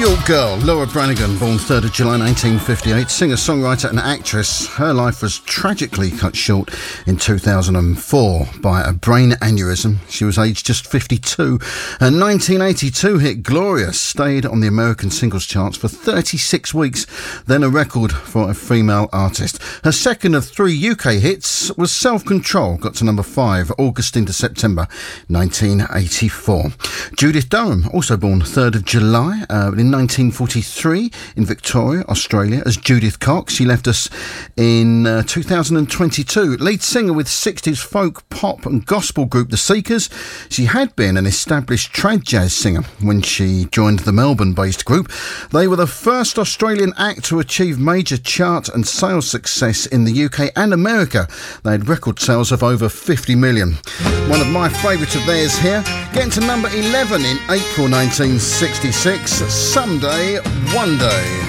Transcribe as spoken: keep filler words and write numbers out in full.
York girl, Laura Branigan, born third of July nineteen fifty-eight, singer, songwriter and actress. Her life was tragically cut short in two thousand four by a brain aneurysm. She was aged just fifty-two. Her nineteen eighty-two hit Gloria stayed on the American singles charts for thirty-six weeks, then a record for a female artist. Her second of three U K hits was Self Control, got to number five, August into September nineteen eighty-four. Judith Durham, also born third of July, uh, in nineteen forty-three in Victoria, Australia, as Judith Cox. She left us in uh, two thousand twenty-two. Lead singer with sixties folk, pop and gospel group The Seekers. She had been an established trad jazz singer when she joined the Melbourne-based group. They were the first Australian act to achieve major chart and sales success in the U K and America. They had record sales of over fifty million. One of my favourites of theirs here, getting to number eleven in April nineteen sixty-six, Someday, One Day.